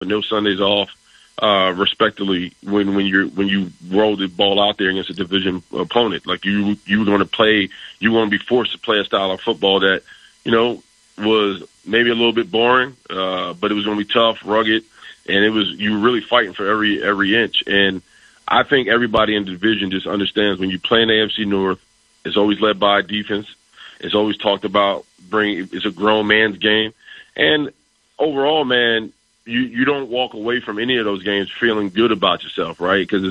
no Sundays off, respectively, when you roll the ball out there against a division opponent. Like you want to be forced to play a style of football that, was maybe a little bit boring, but it was going to be tough, rugged, and you were really fighting for every inch. And I think everybody in the division just understands when you play in the AFC North, it's always led by defense. It's always talked about it's a grown man's game. And overall, man, you don't walk away from any of those games feeling good about yourself, right? Because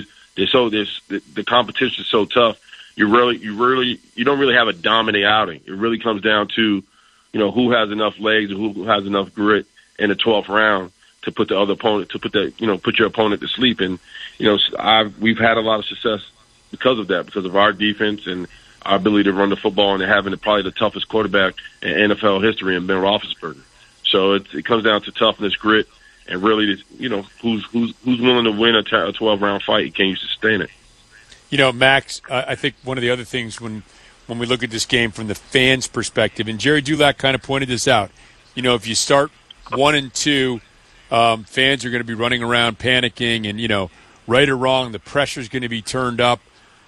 the competition is so tough. You don't really have a dominant outing. It really comes down to, who has enough legs and who has enough grit in the 12th round to put the other opponent, put your opponent to sleep. And, we've had a lot of success because of that, because of our defense and our ability to run the football and having probably the toughest quarterback in NFL history in Ben Roethlisberger. So it comes down to toughness, grit, and really, who's willing to win a 12-round fight? Can you sustain it? Max, I think one of the other things when we look at this game from the fans' perspective, and Jerry Dulac kind of pointed this out, if you start 1-2, fans are going to be running around panicking, and, right or wrong, the pressure's going to be turned up,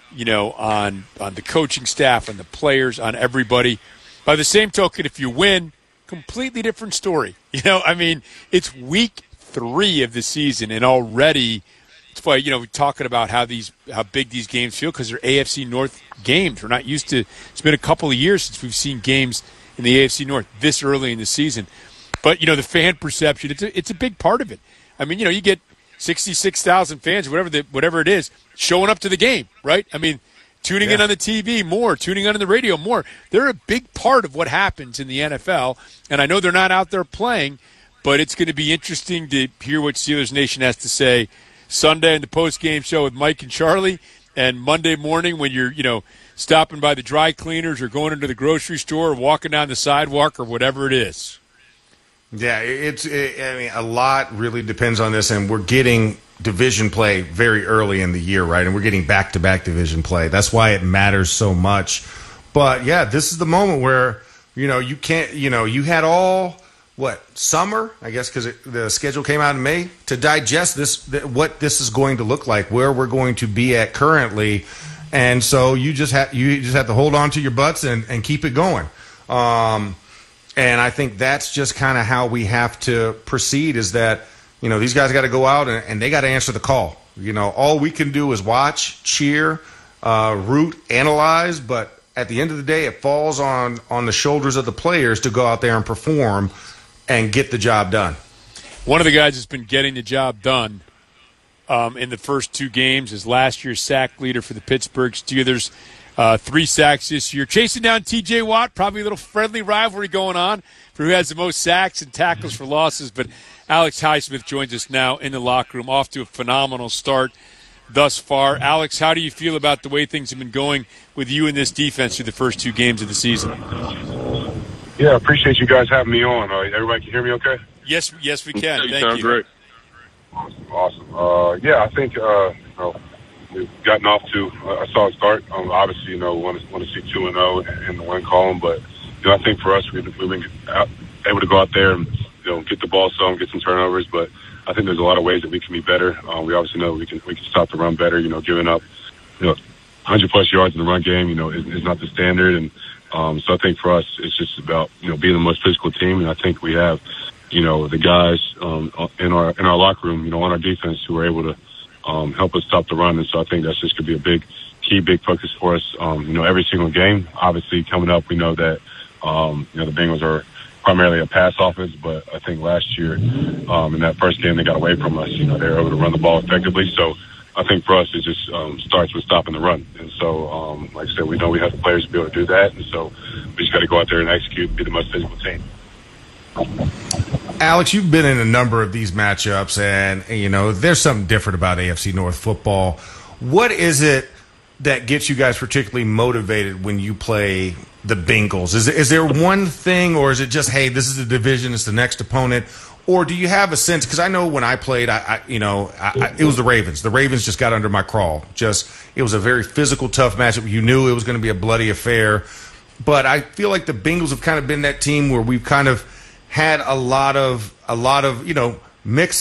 on the coaching staff, on the players, on everybody. By the same token, if you win, completely different story. It's week 3 of the season, and already it's funny, talking about how big these games feel because they're AFC North games. We're not used to. It's been a couple of years since we've seen games in the AFC North this early in the season. But the fan perception, it's a big part of it. You get 66,000 fans, whatever it is, showing up to the game, right? Tuning in on the TV more, tuning in on the radio more. They're a big part of what happens in the NFL, and I know they're not out there playing, but it's going to be interesting to hear what Steelers Nation has to say Sunday in the post-game show with Mike and Charlie, and Monday morning when you're, stopping by the dry cleaners or going into the grocery store or walking down the sidewalk or whatever it is. Yeah, a lot really depends on this, and we're getting division play very early in the year, right? And we're getting back-to-back division play. That's why it matters so much. But, yeah, this is the moment where, you can't, you had all, summer, I guess, because the schedule came out in May, to digest what this is going to look like, where we're going to be at currently. And so you just have to hold on to your butts and keep it going. And I think that's just kind of how we have to proceed is that, these guys got to go out and they got to answer the call. All we can do is watch, cheer, root, analyze, but at the end of the day, it falls on the shoulders of the players to go out there and perform and get the job done. One of the guys that's been getting the job done in the first 2 games is last year's sack leader for the Pittsburgh Steelers. 3 sacks this year. Chasing down T.J. Watt, probably a little friendly rivalry going on for who has the most sacks and tackles for losses. But Alex Highsmith joins us now in the locker room, off to a phenomenal start thus far. Alex, how do you feel about the way things have been going with you and this defense through the first 2 games of the season? Yeah, I appreciate you guys having me on. Everybody can hear me okay? Yes, we can. You Thank you. Great. Awesome. I think we've gotten off to a solid start. Obviously, want to see 2-0 in the win column, but I think for us, we've been able to go out there and get the ball some, get some turnovers. But I think there's a lot of ways that we can be better. We obviously know we can stop the run better. Giving up 100+ yards in the run game, is not the standard. And so I think for us, it's just about being the most physical team. And I think we have the guys in our locker room, on our defense, who are able to help us stop the run. And so I think that's just going to be a big focus for us, every single game. Obviously, coming up, we know that, the Bengals are primarily a pass offense, but I think last year in that first game they got away from us. They were able to run the ball effectively. So I think for us it just starts with stopping the run. And so, like I said, we know we have the players to be able to do that. And so we just got to go out there and execute and be the most physical team. Alex, you've been in a number of these matchups, and, there's something different about AFC North football. What is it that gets you guys particularly motivated when you play the Bengals? Is there one thing, or is it just, hey, this is the division, it's the next opponent? Or do you have a sense? Because I know when I played, it was the Ravens. The Ravens just got under my crawl. It was a very physical, tough matchup. You knew it was going to be a bloody affair. But I feel like the Bengals have kind of been that team where we've kind of had a lot of mix